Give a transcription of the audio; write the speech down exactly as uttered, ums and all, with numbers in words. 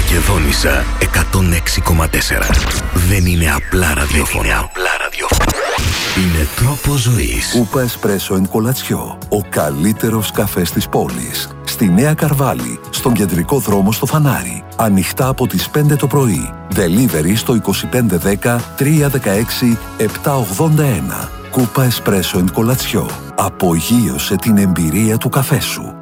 Μακεδόνισσα εκατόν έξι κόμμα τέσσερα. Δεν είναι απλά ραδιόφωνο. Είναι απλά ραδιόφωνο. Είναι τρόπος ζωής. Κούπα Εσπρέσο εν Κολατσιό. Ο καλύτερος καφές της πόλης. Στη Νέα Καρβάλη, στον κεντρικό δρόμο στο Φανάρι. Ανοιχτά από τις πέντε το πρωί. Delivery στο είκοσι πέντε δέκα τριακόσια δεκαέξι επτακόσια ογδόντα ένα. Κούπα Εσπρέσο εν Κολατσιό. Απογείωσε την εμπειρία του καφέ σου.